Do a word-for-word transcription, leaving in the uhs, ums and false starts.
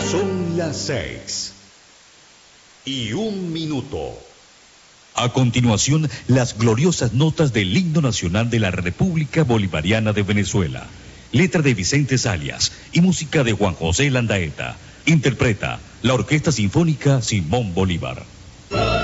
Son las seis y un minuto. A continuación, las gloriosas notas del himno nacional de la República Bolivariana de Venezuela. Letra de Vicente Salias y música de Juan José Landaeta. Interpreta la Orquesta Sinfónica Simón Bolívar.